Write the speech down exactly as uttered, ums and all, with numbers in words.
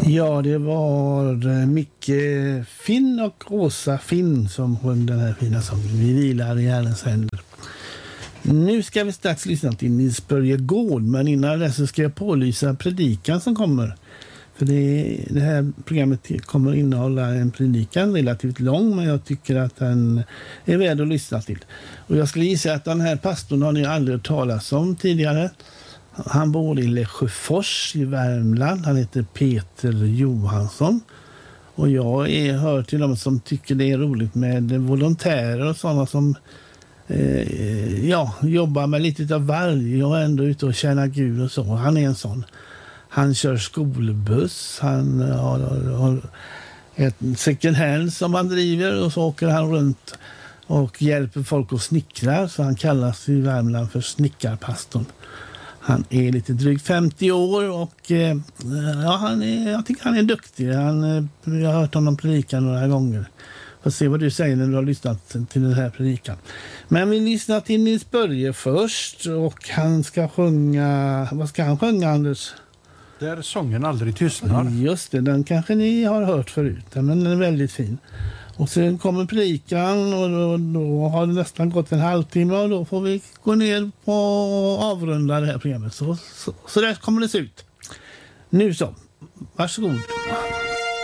Ja, det var Micke Finn och Åsa Finn som sjöng den här fina sången. Vi vilar i Herrens händer. Nu ska vi strax lyssna till Nils Börje Gård, men innan det så ska jag pålysa predikan som kommer. För det, det här programmet kommer innehålla en predikan, relativt lång, men jag tycker att den är värd att lyssna till. Och jag skulle gissa att den här pastorn har ni aldrig hört talas om tidigare. Han bor i Lesjöfors i Värmland. Han heter Peter Johansson. Och jag är, hör till dem som tycker det är roligt med volontärer och sådana som eh, ja, jobbar med lite av varje och ändå ute och tjänar Gud och så. Han är en sån. Han kör skolbuss. Han har, har ett second hand som han driver och så åker han runt och hjälper folk att snickra. Så han kallas i Värmland för snickarpastorn. Han är lite drygt femtio år och eh, ja, han är, jag tycker han är duktig. Han, eh, jag har hört honom predika några gånger. Får se vad du säger när du har lyssnat till den här predikan. Men vi lyssnar till Nils Börje först och han ska sjunga, vad ska han sjunga, Anders? Där sången aldrig tystnar. Just det, den kanske ni har hört förut, men den är väldigt fin. Och sen kommer predikan och då, då har det nästan gått en halvtimme och då får vi gå ner på och avrunda det här programmet. Så, så, så där kommer det se ut. Nu så, varsågod.